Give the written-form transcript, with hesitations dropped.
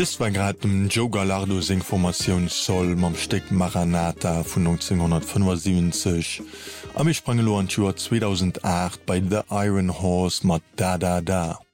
Das war grad dem Joe Gallardo Informationssoll mam Steck Maranatha vun 1975. Am ich sprang lo an Joer 2008 bei The Iron Horse mat Da Da Da.